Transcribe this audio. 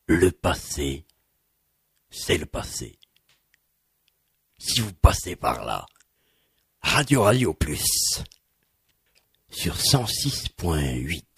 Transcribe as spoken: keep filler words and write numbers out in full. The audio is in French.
Le passé, c'est le passé. Si vous passez par là, Radio Radio Plus, sur cent six point huit.